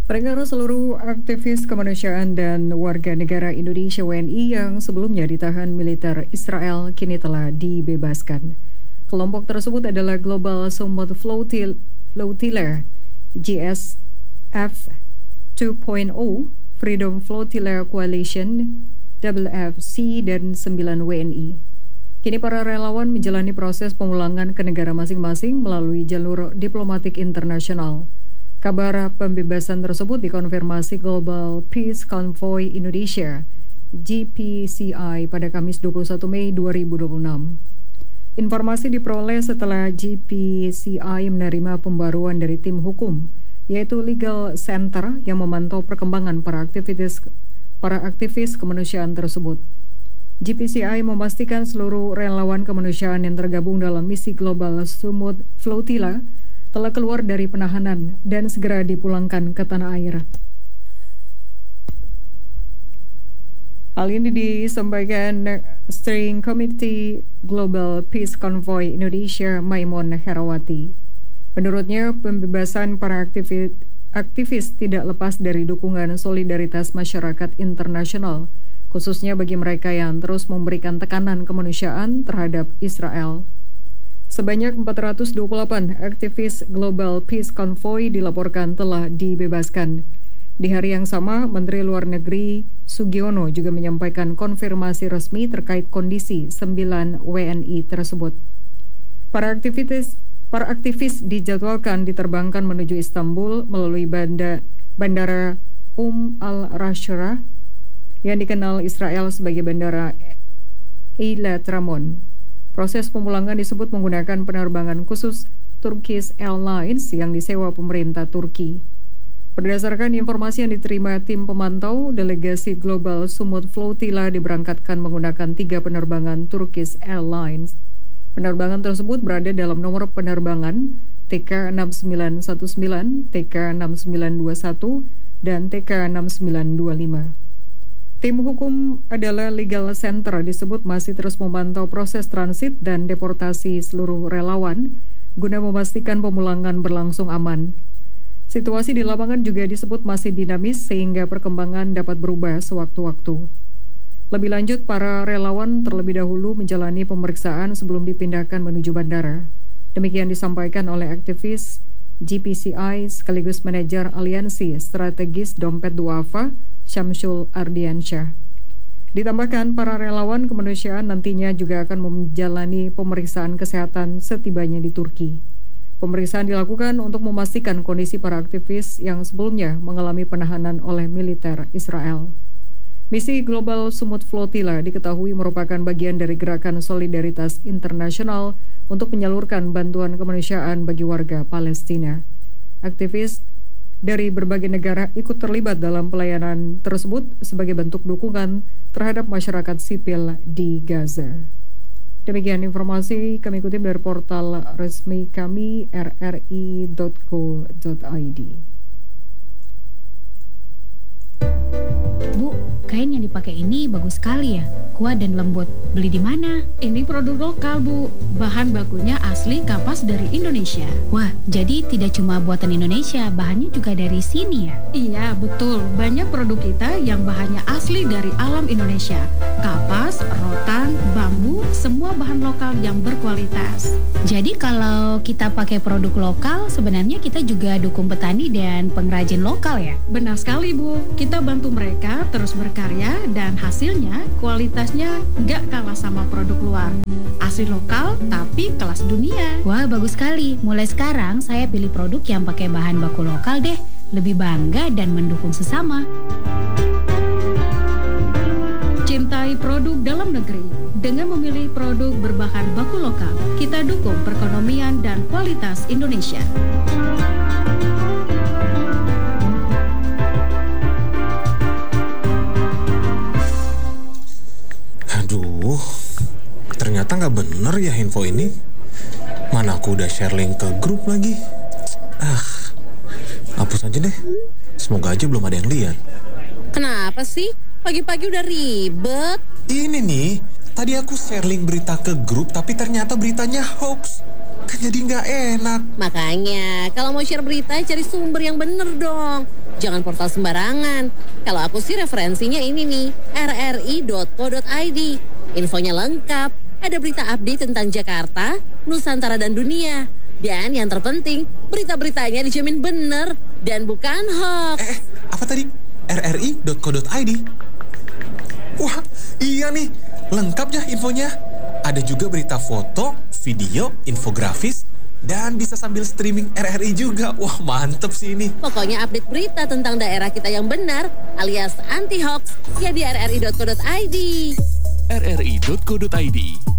Peringatan seluruh aktivis kemanusiaan dan warga negara Indonesia WNI yang sebelumnya ditahan militer Israel kini telah dibebaskan. Kelompok tersebut adalah Global Summit Flotilla, GSF 2.0, Freedom Flotilla Coalition, WFC, dan 9 WNI. Kini para relawan menjalani proses pemulangan ke negara masing-masing melalui jalur diplomatik internasional. Kabar pembebasan tersebut dikonfirmasi Global Peace Convoy Indonesia (GPCI) pada Kamis 21 Mei 2026. Informasi diperoleh setelah GPCI menerima pembaruan dari tim hukum, yaitu Legal Center yang memantau perkembangan para aktivis kemanusiaan tersebut. GPCI memastikan seluruh relawan kemanusiaan yang tergabung dalam misi Global Summit Flotilla telah keluar dari penahanan dan segera dipulangkan ke tanah air. Hal ini disampaikan Steering Committee Global Peace Convoy Indonesia Maimun Herawati. Menurutnya, pembebasan para aktivis tidak lepas dari dukungan solidaritas masyarakat internasional, khususnya bagi mereka yang terus memberikan tekanan kemanusiaan terhadap Israel. Sebanyak 428 aktivis Global Peace Convoy dilaporkan telah dibebaskan. Di hari yang sama, Menteri Luar Negeri Sugiono juga menyampaikan konfirmasi resmi terkait kondisi 9 WNI tersebut. Para aktivis dijadwalkan diterbangkan menuju Istanbul melalui Bandara Al-Rashra yang dikenal Israel sebagai Bandara Eilat Ramon. Proses pemulangan disebut menggunakan penerbangan khusus Turkish Airlines yang disewa pemerintah Turki. Berdasarkan informasi yang diterima tim pemantau, delegasi Global Summit Flotilla diberangkatkan menggunakan 3 penerbangan Turkish Airlines. Penerbangan tersebut berada dalam nomor penerbangan TK6919, TK6921, dan TK6925. Tim hukum adalah Legal Center disebut masih terus memantau proses transit dan deportasi seluruh relawan guna memastikan pemulangan berlangsung aman. Situasi di lapangan juga disebut masih dinamis sehingga perkembangan dapat berubah sewaktu-waktu. Lebih lanjut, para relawan terlebih dahulu menjalani pemeriksaan sebelum dipindahkan menuju bandara. Demikian disampaikan oleh aktivis GPCI sekaligus manajer Aliansi Strategis Dompet Duafa, Syamsul Ardiansyah. Ditambahkan, para relawan kemanusiaan nantinya juga akan menjalani pemeriksaan kesehatan setibanya di Turki. Pemeriksaan dilakukan untuk memastikan kondisi para aktivis yang sebelumnya mengalami penahanan oleh militer Israel. Misi Global Summit Flotilla diketahui merupakan bagian dari gerakan solidaritas internasional untuk menyalurkan bantuan kemanusiaan bagi warga Palestina. Aktivis dari berbagai negara ikut terlibat dalam pelayanan tersebut sebagai bentuk dukungan terhadap masyarakat sipil di Gaza. Demikian informasi kami kutip dari portal resmi kami rri.co.id. Bu, kain yang dipakai ini bagus sekali ya, kuat dan lembut. Beli di mana? Ini produk lokal, Bu. Bahan bakunya asli kapas dari Indonesia. Wah, jadi tidak cuma buatan Indonesia, bahannya juga dari sini ya? Iya, betul. Banyak produk kita yang bahannya asli dari alam Indonesia. Kapas, rotan, bambu, semua bahan lokal yang berkualitas. Jadi kalau kita pakai produk lokal, sebenarnya kita juga dukung petani dan pengrajin lokal ya? Benar sekali, Bu. Kita bantu mereka terus berkarya dan hasilnya kualitasnya nggak kalah sama produk luar. Asli lokal tapi kelas dunia. Wah, bagus sekali. Mulai sekarang saya pilih produk yang pakai bahan baku lokal deh. Lebih bangga dan mendukung sesama. Cintai produk dalam negeri. Dengan memilih produk berbahan baku lokal, kita dukung perekonomian dan kualitas Indonesia. Aduh, ternyata nggak bener ya info ini. Mana aku udah share link ke grup lagi. Hapus aja deh. Semoga aja belum ada yang lihat. Kenapa sih? Pagi-pagi udah ribet. Ini nih, tadi aku share link berita ke grup tapi ternyata beritanya hoax. Kan jadi nggak enak. Makanya, kalau mau share berita, cari sumber yang bener dong. Jangan portal sembarangan. Kalau aku sih referensinya ini nih, rri.co.id. Infonya lengkap, ada berita update tentang Jakarta, Nusantara, dan dunia. Dan yang terpenting, berita-beritanya dijamin bener dan bukan hoax. Apa tadi? rri.co.id? Wah, iya nih. Lengkap ya infonya. Ada juga berita foto, video, infografis, dan bisa sambil streaming RRI juga. Wah, mantep sih ini. Pokoknya update berita tentang daerah kita yang benar alias anti-hoax ya di rri.co.id. rri.co.id